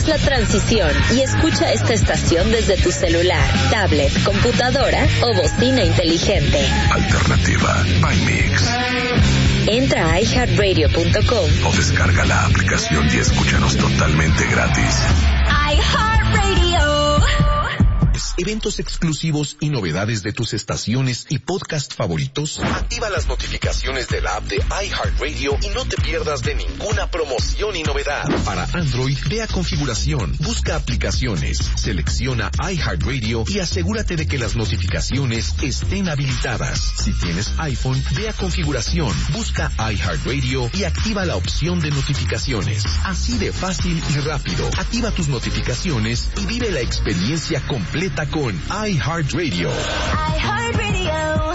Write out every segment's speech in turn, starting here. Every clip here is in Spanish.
Haz la transición y escucha esta estación desde tu celular, tablet, computadora o bocina inteligente. Alternativa by Mix. Entra a iHeartRadio.com o descarga la aplicación y escúchanos totalmente gratis. iHeartRadio. Eventos exclusivos y novedades de tus estaciones y podcast favoritos. Activa las notificaciones de la app de iHeartRadio y no te pierdas de ninguna promoción y novedad. Para Android, ve a configuración, busca aplicaciones, selecciona iHeartRadio y asegúrate de que las notificaciones estén habilitadas. Si tienes iPhone, ve a configuración, busca iHeartRadio y activa la opción de notificaciones. Así de fácil y rápido. Activa tus notificaciones y vive la experiencia completa con iHeartRadio. iHeartRadio.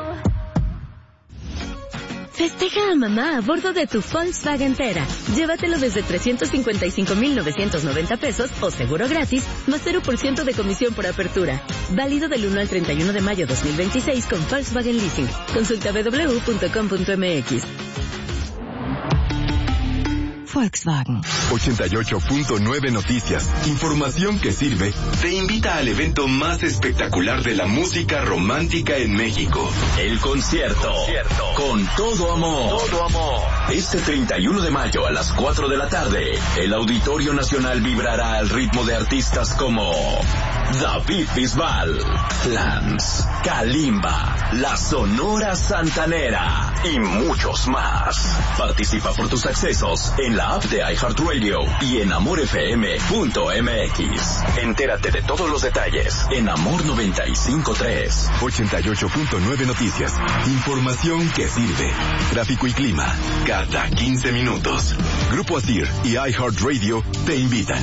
Festeja a mamá a bordo de tu Volkswagen Tera. Llévatelo desde 355,990 pesos o seguro gratis, más 0% de comisión por apertura. Válido del 1 al 31 de mayo 2026 con Volkswagen Leasing. Consulta www.com.mx. Volkswagen. 88.9 Noticias. Información que sirve. Te invita al evento más espectacular de la música romántica en México. El concierto. Con todo amor. Este 31 de mayo a las 4 de la tarde, el Auditorio Nacional vibrará al ritmo de artistas como David Bisbal, Flans, Kalimba, La Sonora Santanera y muchos más. Participa por tus accesos en la app de iHeartRadio y en amorfm.mx. Entérate de todos los detalles en Amor 95.3. 88.9 Noticias. Información que sirve. Tráfico y clima cada 15 minutos. Grupo Asir y iHeartRadio te invitan.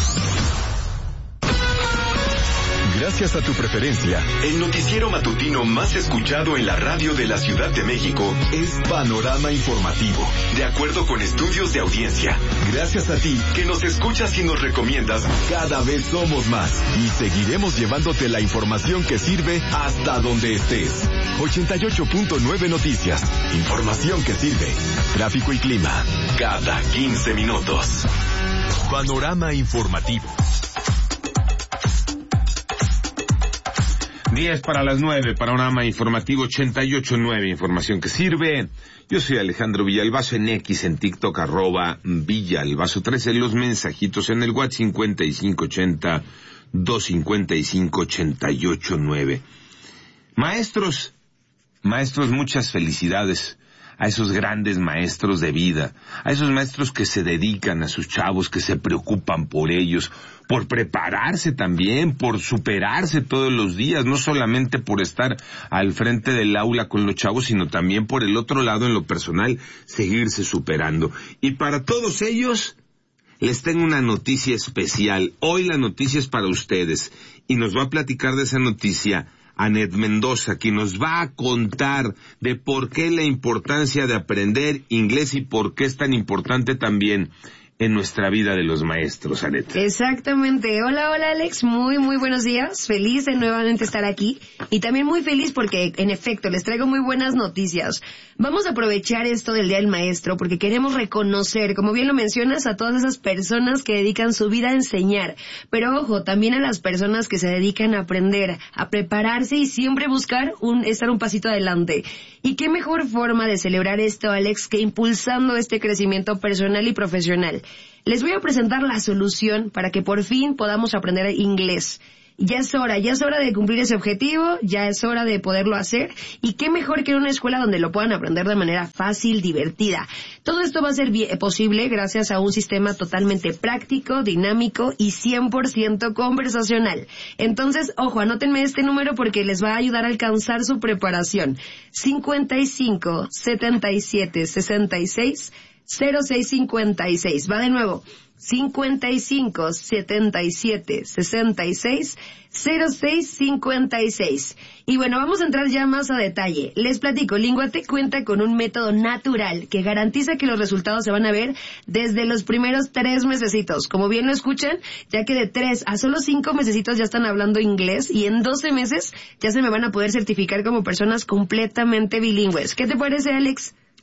Gracias a tu preferencia, el noticiero matutino más escuchado en la radio de la Ciudad de México es Panorama Informativo, de acuerdo con estudios de audiencia. Gracias a ti que nos escuchas y nos recomiendas, cada vez somos más y seguiremos llevándote la información que sirve hasta donde estés. 88.9 Noticias, información que sirve. Tráfico y clima cada 15 minutos. Panorama Informativo. 10 para las 9, Panorama Informativo 88.9, información que sirve. Yo soy Alejandro Villalbazo en X, en TikTok, @Villalbazo 13, los mensajitos en el WhatsApp 5580-255-889. Maestros, muchas felicidades a esos grandes maestros de vida, a esos maestros que se dedican a sus chavos, que se preocupan por ellos, por prepararse también, por superarse todos los días, no solamente por estar al frente del aula con los chavos, sino también por el otro lado, en lo personal, seguirse superando. Y para todos ellos, les tengo una noticia especial. Hoy la noticia es para ustedes, y nos va a platicar de esa noticia Anet Mendoza, quien nos va a contar de por qué la importancia de aprender inglés y por qué es tan importante también en nuestra vida de los maestros, Anet. Exactamente. Hola Alex, muy buenos días. Feliz de nuevamente estar aquí y también muy feliz porque en efecto les traigo muy buenas noticias. Vamos a aprovechar esto del Día del Maestro porque queremos reconocer, como bien lo mencionas, a todas esas personas que dedican su vida a enseñar, pero ojo, también a las personas que se dedican a aprender, a prepararse y siempre buscar estar un pasito adelante. Y qué mejor forma de celebrar esto, Alex, que impulsando este crecimiento personal y profesional. Les voy a presentar la solución para que por fin podamos aprender inglés. Ya es hora de cumplir ese objetivo, ya es hora de poderlo hacer, y qué mejor que en una escuela donde lo puedan aprender de manera fácil, divertida. Todo esto va a ser posible gracias a un sistema totalmente práctico, dinámico y 100% conversacional. Entonces, ojo, anótenme este número porque les va a ayudar a alcanzar su preparación. 55 77 66 0656. Va de nuevo. 55 77 66 0656. Y bueno, vamos a entrar ya más a detalle. Les platico, Linguatec cuenta con un método natural que garantiza que los resultados se van a ver desde los primeros 3 mesecitos. Como bien lo escuchan, ya que de 3 a solo 5 mesecitos ya están hablando inglés y en 12 meses ya se me van a poder certificar como personas completamente bilingües. ¿Qué te parece, Alex?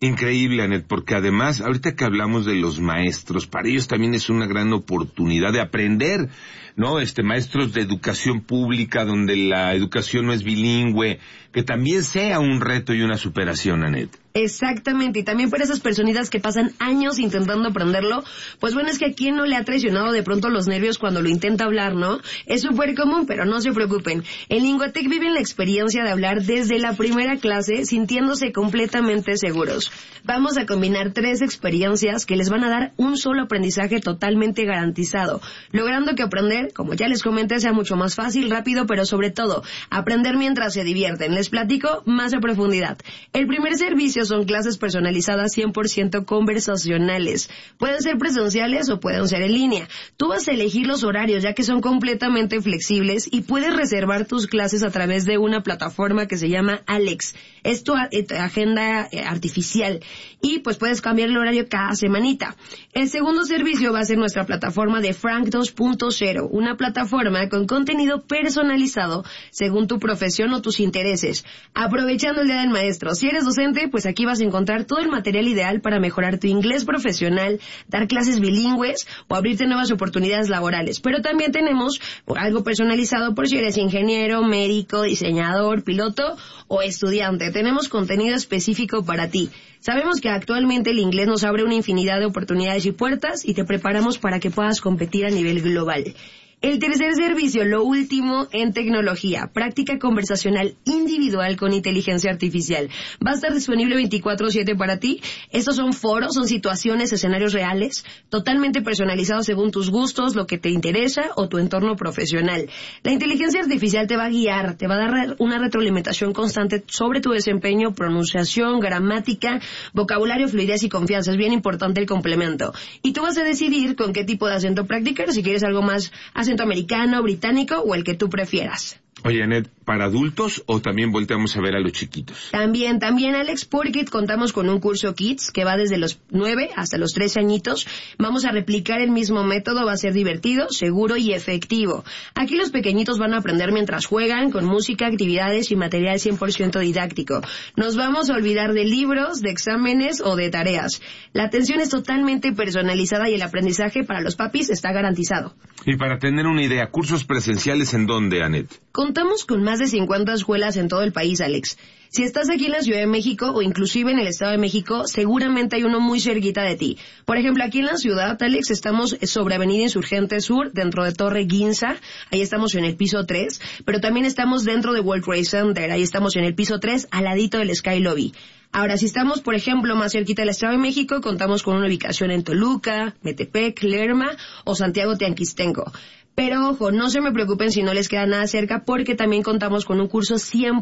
Increíble, Anet, porque además, ahorita que hablamos de los maestros, para ellos también es una gran oportunidad de aprender, ¿no? Maestros de educación pública, donde la educación no es bilingüe, que también sea un reto y una superación, Anet. Exactamente, y también para esas personitas que pasan años intentando aprenderlo, pues bueno, es que a quién no le ha traicionado de pronto los nervios cuando lo intenta hablar, ¿no? Es súper común, pero no se preocupen. En Linguatec viven la experiencia de hablar desde la primera clase, sintiéndose completamente seguros. Vamos a combinar 3 experiencias que les van a dar un solo aprendizaje totalmente garantizado, logrando que aprender, como ya les comenté, sea mucho más fácil, rápido, pero sobre todo, aprender mientras se divierten. Les platico más a profundidad. El primer servicio son clases personalizadas 100% conversacionales. Pueden ser presenciales o pueden ser en línea. Tú vas a elegir los horarios, ya que son completamente flexibles, y puedes reservar tus clases a través de una plataforma que se llama Alex. Es tu agenda artificial, y pues puedes cambiar el horario cada semanita. El segundo servicio va a ser nuestra plataforma de Frank 2.0, una plataforma con contenido personalizado según tu profesión o tus intereses. Aprovechando el Día del Maestro, si eres docente, pues aquí vas a encontrar todo el material ideal para mejorar tu inglés profesional, dar clases bilingües o abrirte nuevas oportunidades laborales. Pero también tenemos algo personalizado por si eres ingeniero, médico, diseñador, piloto o estudiante. Tenemos contenido específico para ti. Sabemos que actualmente el inglés nos abre una infinidad de oportunidades y puertas, y te preparamos para que puedas competir a nivel global. El tercer servicio, lo último en tecnología, práctica conversacional individual con inteligencia artificial. Va a estar disponible 24/7 para ti. Estos son foros, son situaciones, escenarios reales, totalmente personalizados según tus gustos, lo que te interesa o tu entorno profesional. La inteligencia artificial te va a guiar, te va a dar una retroalimentación constante sobre tu desempeño, pronunciación, gramática, vocabulario, fluidez y confianza. Es bien importante el complemento. Y tú vas a decidir con qué tipo de acento practicar, si quieres algo más acento americano, británico o el que tú prefieras. Oye, Anet, ¿para adultos o también volteamos a ver a los chiquitos? También, Alex, porque contamos con un curso Kids que va desde los 9 hasta los 13 añitos. Vamos a replicar el mismo método, va a ser divertido, seguro y efectivo. Aquí los pequeñitos van a aprender mientras juegan, con música, actividades y material 100% didáctico. Nos vamos a olvidar de libros, de exámenes o de tareas. La atención es totalmente personalizada y el aprendizaje para los papis está garantizado. Y para tener una idea, ¿cursos presenciales en dónde, Anet? Contamos con más de 50 escuelas en todo el país, Alex. Si estás aquí en la Ciudad de México o inclusive en el Estado de México, seguramente hay uno muy cerquita de ti. Por ejemplo, aquí en la ciudad, Alex, estamos sobre Avenida Insurgente Sur, dentro de Torre Ginza. Ahí estamos en el piso 3, pero también estamos dentro de World Trade Center. Ahí estamos en el piso 3, al ladito del Sky Lobby. Ahora, si estamos, por ejemplo, más cerquita del Estado de México, contamos con una ubicación en Toluca, Metepec, Lerma o Santiago Teanquistenco. Pero ojo, no se me preocupen si no les queda nada cerca, porque también contamos con un curso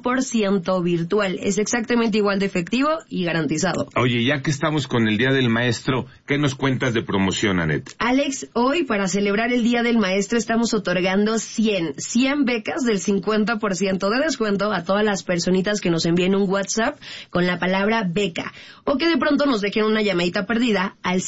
100% virtual. Es exactamente igual de efectivo y garantizado. Oye, ya que estamos con el Día del Maestro, ¿qué nos cuentas de promoción, Anet? Alex, hoy para celebrar el Día del Maestro estamos otorgando 100 becas del 50% de descuento a todas las personitas que nos envíen un WhatsApp con la palabra beca, o que de pronto nos dejen una llamadita perdida al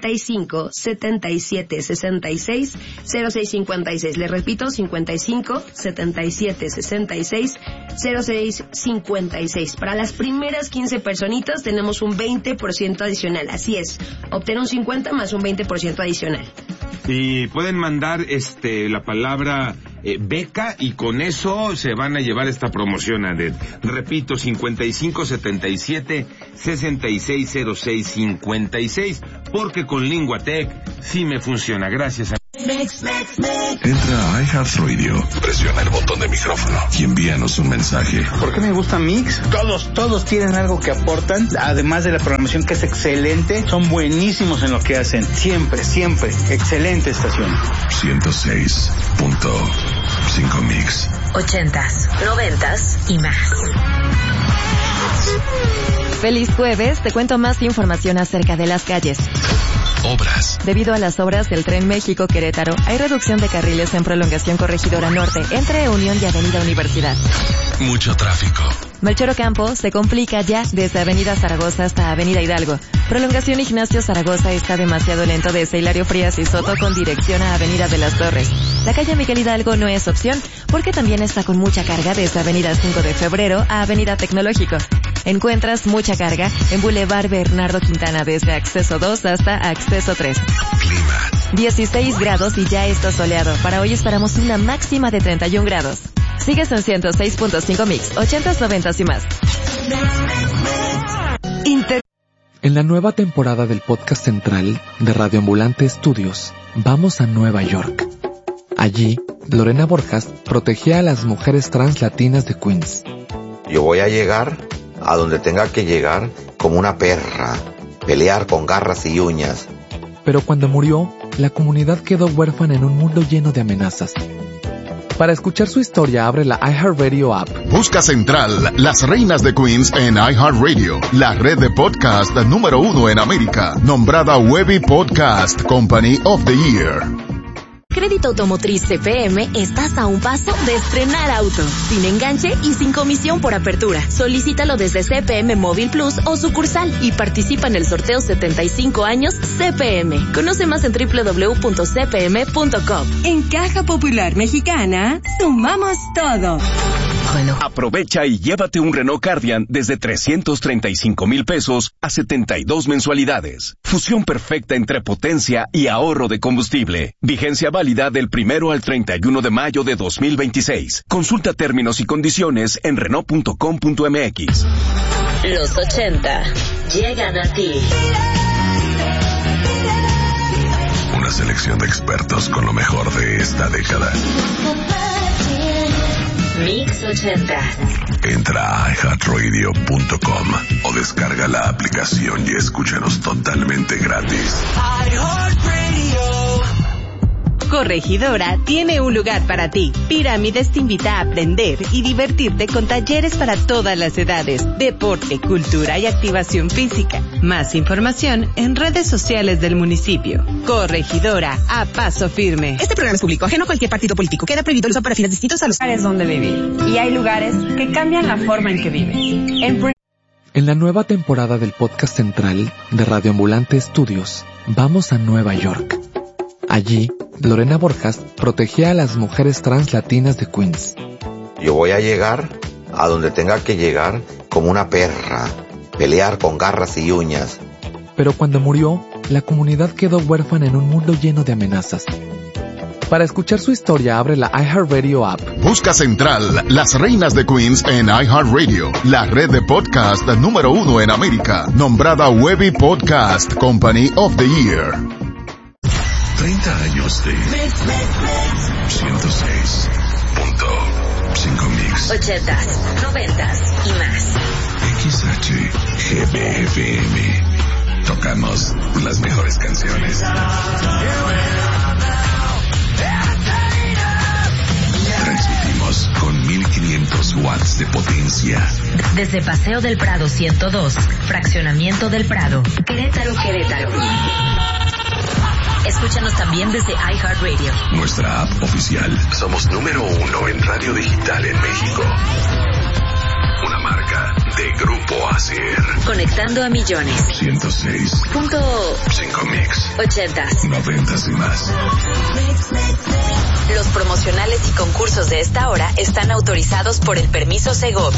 55 77 66 0656. Les repito, 55 77 66 06 56. Para las primeras 15 personitas tenemos un 20% adicional. Así es, obtener un 50 más un 20% adicional. Y pueden mandar la palabra beca, y con eso se van a llevar esta promoción, Anet. Repito, 55 77 66 06 56, porque con Linguatec sí me funciona. Gracias, Anet. Entra a iHeartRadio, presiona el botón de micrófono y envíanos un mensaje. ¿Por qué me gusta Mix? Todos tienen algo que aportan, además de la programación que es excelente. Son buenísimos en lo que hacen, siempre, excelente estación. 106.5 Mix. 80s, 90s y más. Feliz jueves, te cuento más información acerca de las calles. Obras. Debido a las obras del Tren México-Querétaro, hay reducción de carriles en prolongación Corregidora Norte entre Unión y Avenida Universidad. Mucho tráfico. Melchor Ocampo se complica ya desde Avenida Zaragoza hasta Avenida Hidalgo. Prolongación Ignacio Zaragoza está demasiado lento desde Hilario Frías y Soto con dirección a Avenida de las Torres. La calle Miguel Hidalgo no es opción porque también está con mucha carga desde Avenida 5 de Febrero a Avenida Tecnológico. Encuentras mucha carga en Boulevard Bernardo Quintana desde Acceso 2 hasta Acceso 3. Clima. 16 grados y ya está soleado. Para hoy esperamos una máxima de 31 grados. Sigues en 106.5 Mix, 80s, 90s y más. En la nueva temporada del podcast central de Radio Ambulante Studios, vamos a Nueva York. Allí, Lorena Borjas protegía a las mujeres trans latinas de Queens. Yo voy a llegar a donde tenga que llegar como una perra, pelear con garras y uñas. Pero cuando murió, la comunidad quedó huérfana en un mundo lleno de amenazas. Para escuchar su historia, abre la iHeartRadio app. Busca Central, las reinas de Queens en iHeartRadio, la red de podcast número 1 en América, nombrada Webby Podcast Company of the Year. Crédito Automotriz CFM, estás a un paso de estrenar auto, sin enganche y sin comisión por apertura. Solicítalo desde CPM Móvil Plus o sucursal y participa en el sorteo 75 años CPM. Conoce más en www.cpm.com. En Caja Popular Mexicana, sumamos todo. Aprovecha y llévate un Renault Cardian desde 335,000 pesos a 72 mensualidades. Fusión perfecta entre potencia y ahorro de combustible. Vigencia válida del 1 al 31 de mayo de 2026. Consulta términos y condiciones en Renault.com.mx. Los 80 llegan a ti. Una selección de expertos con lo mejor de esta década. Mix 80. Entra a iHeartRadio.com o descarga la aplicación y escúchanos totalmente gratis. Corregidora tiene un lugar para ti. Pirámides te invita a aprender y divertirte con talleres para todas las edades, deporte, cultura y activación física. Más información en redes sociales del municipio. Corregidora, a paso firme. Este programa es público, ajeno a cualquier partido político. Queda prohibido el uso para fines distintos a los lugares donde vivir. Y hay lugares que cambian la forma en que vives. En la nueva temporada del podcast central de Radio Ambulante Studios, vamos a Nueva York. Allí, Lorena Borjas protegía a las mujeres trans latinas de Queens. Yo voy a llegar a donde tenga que llegar como una perra, pelear con garras y uñas. Pero cuando murió, la comunidad quedó huérfana en un mundo lleno de amenazas. Para escuchar su historia, abre la iHeartRadio app. Busca Central, las reinas de Queens en iHeartRadio, la red de podcast número 1 en América, nombrada Webby Podcast Company of the Year. 30 años de 106.5 Mix. 80s, 90s y más. XHGBFM. Tocamos las mejores canciones. Transmitimos con 1500 watts de potencia. Desde Paseo del Prado 102, Fraccionamiento del Prado, Querétaro. Escúchanos también desde iHeartRadio. Nuestra app oficial. Somos número 1 en radio digital en México. Una marca de Grupo Acer. Conectando a millones. 106.5 Mix. 80s, 90s y más. Los promocionales y concursos de esta hora están autorizados por el permiso Segov.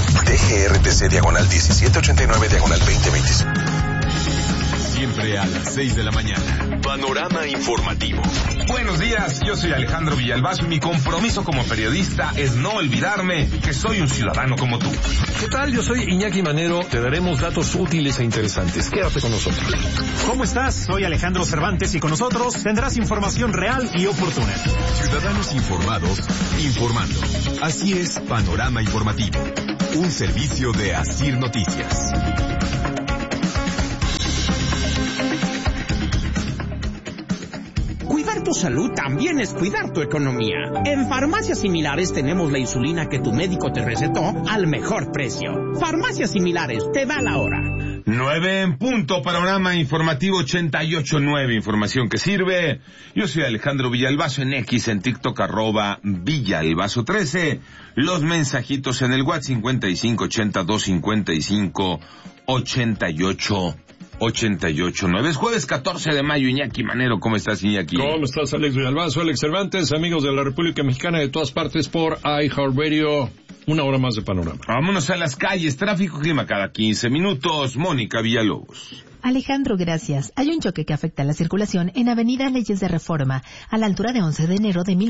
DGRTC/1789/2025. Siempre a las 6 de la mañana. Panorama informativo. Buenos días, yo soy Alejandro Villalbazo y mi compromiso como periodista es no olvidarme que soy un ciudadano como tú. ¿Qué tal? Yo soy Iñaki Manero. Te daremos datos útiles e interesantes. Quédate con nosotros. ¿Cómo estás? Soy Alejandro Cervantes y con nosotros tendrás información real y oportuna. Ciudadanos informados, informando. Así es Panorama Informativo. Un servicio de Asir Noticias. Cuidar tu salud también es cuidar tu economía. En Farmacias Similares tenemos la insulina que tu médico te recetó al mejor precio. Farmacias Similares, te da la hora. 9 en punto, Panorama Informativo 88.9, información que sirve. Yo soy Alejandro Villalbazo en X, en TikTok, @Villalbazo13. Los mensajitos en el WhatsApp 5582558889. Es jueves 14 de mayo, Iñaki Manero. ¿Cómo estás, Iñaki? ¿Cómo estás, Alex Villalbazo, Alex Cervantes, amigos de la República Mexicana de todas partes por iHeartRadio, una hora más de Panorama. Vámonos a las calles, tráfico clima cada 15 minutos. Mónica Villalobos. Alejandro, gracias. Hay un choque que afecta la circulación en Avenida Leyes de Reforma, a la altura de 11 de enero de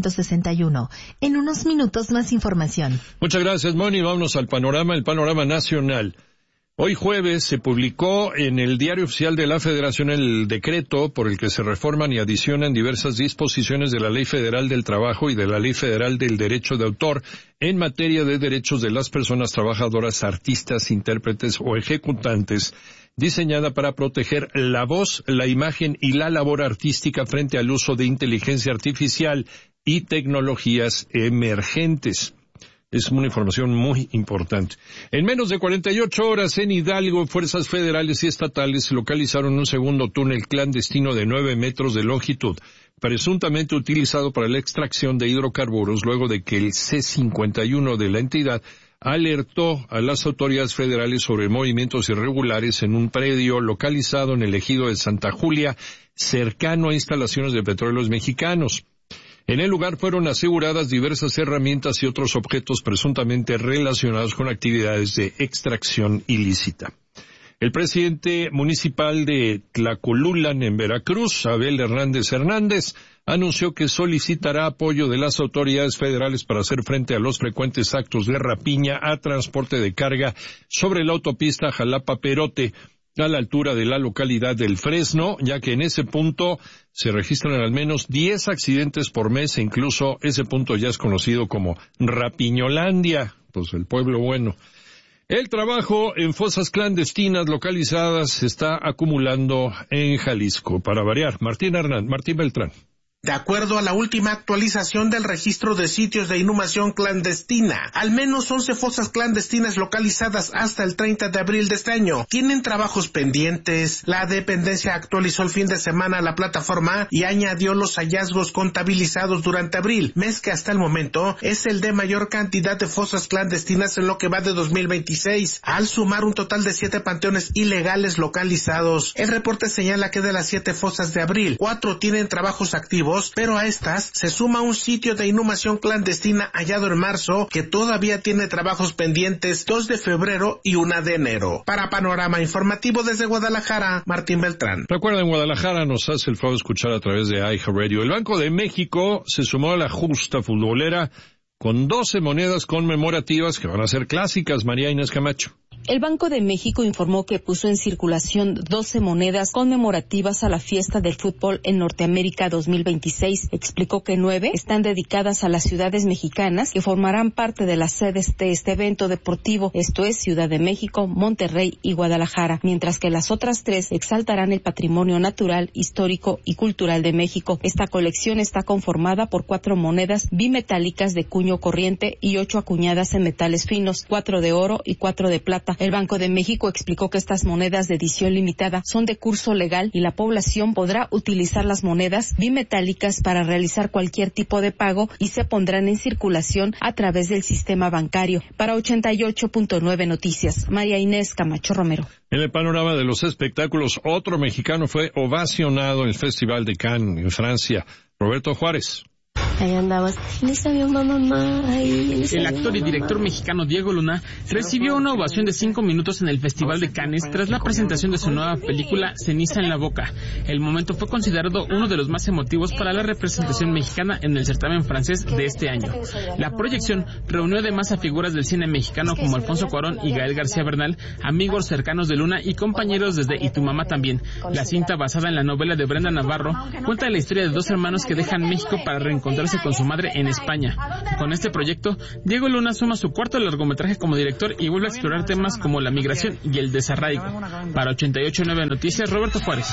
1861. En unos minutos más información. Muchas gracias, Moni. Vámonos al panorama, el panorama nacional. Hoy jueves se publicó en el Diario Oficial de la Federación el decreto por el que se reforman y adicionan diversas disposiciones de la Ley Federal del Trabajo y de la Ley Federal del Derecho de Autor en materia de derechos de las personas trabajadoras, artistas, intérpretes o ejecutantes, diseñada para proteger la voz, la imagen y la labor artística frente al uso de inteligencia artificial y tecnologías emergentes. Es una información muy importante. En menos de 48 horas en Hidalgo, fuerzas federales y estatales localizaron un segundo túnel clandestino de 9 metros de longitud, presuntamente utilizado para la extracción de hidrocarburos, luego de que el C-51 de la entidad alertó a las autoridades federales sobre movimientos irregulares en un predio localizado en el ejido de Santa Julia, cercano a instalaciones de Petróleos Mexicanos. En el lugar fueron aseguradas diversas herramientas y otros objetos presuntamente relacionados con actividades de extracción ilícita. El presidente municipal de Tlacolulan, en Veracruz, Abel Hernández, anunció que solicitará apoyo de las autoridades federales para hacer frente a los frecuentes actos de rapiña a transporte de carga sobre la autopista Jalapa-Perote, a la altura de la localidad del Fresno, ya que en ese punto se registran al menos 10 accidentes por mes e incluso ese punto ya es conocido como Rapiñolandia, pues el pueblo bueno. El trabajo en fosas clandestinas localizadas se está acumulando en Jalisco. Para variar, Martín Beltrán. De acuerdo a la última actualización del registro de sitios de inhumación clandestina, al menos 11 fosas clandestinas localizadas hasta el 30 de abril de este año tienen trabajos pendientes. La dependencia actualizó el fin de semana la plataforma y añadió los hallazgos contabilizados durante abril, mes que hasta el momento es el de mayor cantidad de fosas clandestinas en lo que va de 2026, al sumar un total de 7 panteones ilegales localizados. El reporte señala que de las 7 fosas de abril, 4 tienen trabajos activos, pero a estas se suma un sitio de inhumación clandestina hallado en marzo que todavía tiene trabajos pendientes, 2 de febrero y 1 de enero. Para Panorama Informativo desde Guadalajara, Martín Beltrán. Recuerda, en Guadalajara nos hace el favor de escuchar a través de iHeartRadio. El Banco de México se sumó a la justa futbolera con 12 monedas conmemorativas que van a ser clásicas. María Inés Camacho. El Banco de México informó que puso en circulación 12 monedas conmemorativas a la fiesta del fútbol en Norteamérica 2026. Explicó que 9 están dedicadas a las ciudades mexicanas que formarán parte de las sedes de este evento deportivo, esto es Ciudad de México, Monterrey y Guadalajara, mientras que las otras 3 exaltarán el patrimonio natural, histórico y cultural de México. Esta colección está conformada por 4 monedas bimetálicas de cuño corriente y 8 acuñadas en metales finos, 4 de oro y 4 de plata. El Banco de México explicó que estas monedas de edición limitada son de curso legal y la población podrá utilizar las monedas bimetálicas para realizar cualquier tipo de pago y se pondrán en circulación a través del sistema bancario. Para 88.9 Noticias, María Inés Camacho Romero. En el panorama de los espectáculos, otro mexicano fue ovacionado en el Festival de Cannes, en Francia, Roberto Juárez. Ahí andabas, ni sabía mamá. El actor y director mexicano Diego Luna recibió una ovación de 5 minutos en el Festival de Cannes tras la presentación de su nueva película Ceniza en la Boca. El momento fue considerado uno de los más emotivos para la representación mexicana en el certamen francés de este año. La proyección reunió además a figuras del cine mexicano como Alfonso Cuarón y Gael García Bernal, amigos cercanos de Luna y compañeros desde Y tu mamá también. La cinta, basada en la novela de Brenda Navarro, cuenta la historia de 2 hermanos que dejan México para reencontrarse con su madre en España. Con este proyecto, Diego Luna suma su 4º largometraje como director y vuelve a explorar temas como la migración y el desarraigo. Para 88.9 Noticias, Roberto Juárez.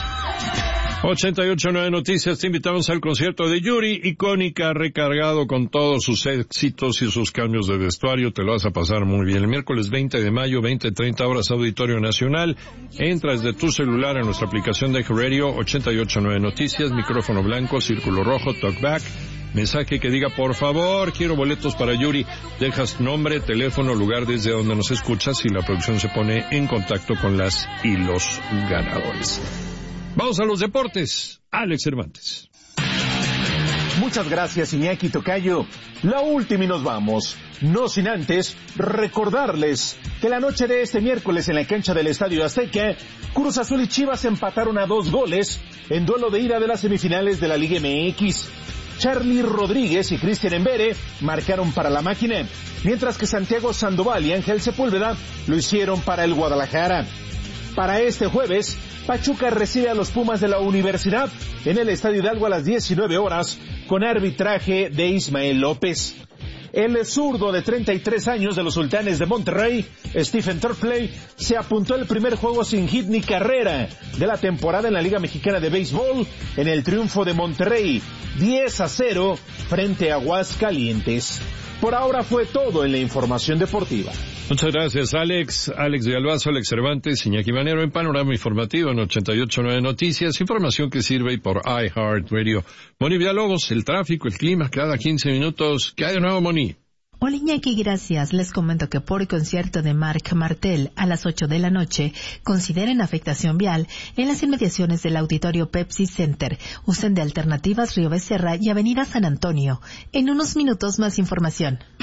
88.9 Noticias, te invitamos al concierto de Yuri, icónica, recargado con todos sus éxitos y sus cambios de vestuario. Te lo vas a pasar muy bien. El miércoles 20 de mayo, 20:30 horas, Auditorio Nacional. Entras de tu celular a nuestra aplicación de Radio 88.9 Noticias, micrófono blanco, círculo rojo, talkback. Mensaje que diga, por favor, quiero boletos para Yuri. Dejas nombre, teléfono, lugar desde donde nos escuchas y la producción se pone en contacto con las y los ganadores. Vamos a los deportes. Alex Cervantes. Muchas gracias, Iñaki Tocayo. La última y nos vamos. No sin antes recordarles que la noche de este miércoles en la cancha del Estadio Azteca, Cruz Azul y Chivas empataron a 2 goles en duelo de ida de las semifinales de la Liga MX. Charly Rodríguez y Cristian Embere marcaron para la máquina, mientras que Santiago Sandoval y Ángel Sepúlveda lo hicieron para el Guadalajara. Para este jueves, Pachuca recibe a los Pumas de la Universidad en el Estadio Hidalgo a las 19 horas con arbitraje de Ismael López. El zurdo de 33 años de los Sultanes de Monterrey, Stephen Turpley, se apuntó el primer juego sin hit ni carrera de la temporada en la Liga Mexicana de Béisbol en el triunfo de Monterrey 10-0 frente a Aguascalientes. Por ahora fue todo en la información deportiva. Muchas gracias, Alex. Alex Villalbazo, Alex Cervantes, Iñaki Manero en Panorama Informativo en 88.9 Noticias. Información que sirve por iHeartRadio. Moni Villalobos, el tráfico, el clima, cada 15 minutos. ¿Qué hay de nuevo, Moni? Hola Iñaki, gracias. Les comento que por el concierto de Marc Martel a las 8 de la noche, consideren afectación vial en las inmediaciones del auditorio Pepsi Center. Usen de alternativas Río Becerra y Avenida San Antonio. En unos minutos más información.